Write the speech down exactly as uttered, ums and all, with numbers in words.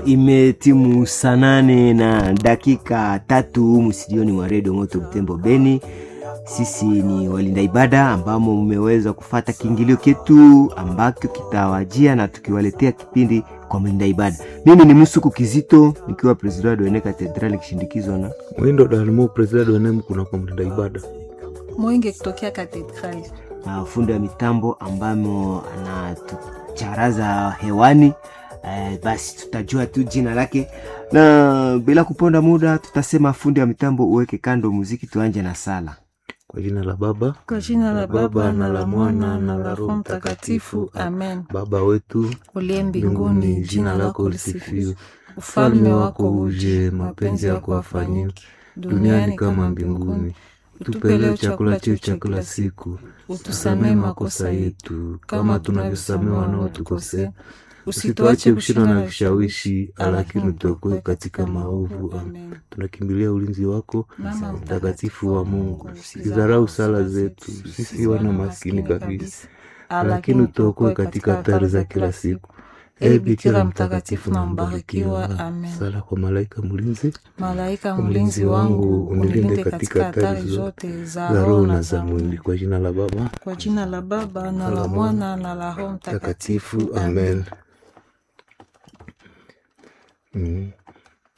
Imetimu saa nane na dakika tatu msijioni mwa Radio Moto Butembo Beni. Sisi ni walinda ibada ambamo mmeweza kufata kiingilio ketu ambako kitawajia na tukiwaletea kipindi kwa mlinda ibada. Mimi ni Musuku Kizito nikiwa president wa Ene Cathedral kishindikizwa na Mwindo Dalmo president wa Ene kuna kwa mlinda ibada. Mwenge kutokea Cathedral. Na fundi wa mitambo ambamo anatucharaza hewani. Eh, basi tutajua tu jina lake na bila kuponda muda tutasema fundi wa mitambo uweke kando muziki tuanje na sala. Kwa jina la Baba, kwa jina la Baba na la Mwana na la Roho Mtakatifu. Amen. Baba wetu uliye mbinguni, jina lako lisifiwe. Ufalme wako uje, mapenzi yako yafanyike duniani kama mbinguni. Utupe leo chakula chetu cha kila siku. Utusamee makosa yetu kama tunavyosamea wanaotukosea. Usituache kushindwa na vishawishi, lakini utuokoe katika maovu. Amen. Tunakimbilia ulinzi wako mtakatifu wa Mungu. Usidharau sala zetu, sisi wana maskini kabisa, lakini utuokoe katika hatari za kila siku. Ee Bikira mtakatifu na mbarikiwa. Amen. Sala kwa malaika mlinzi. Malaika mlinzi wangu, unilinde katika hatari zote za roho na za mwili. Kwa jina la Baba, kwa jina la Baba na la Mwana na la Roho Mtakatifu. Amen. Mm.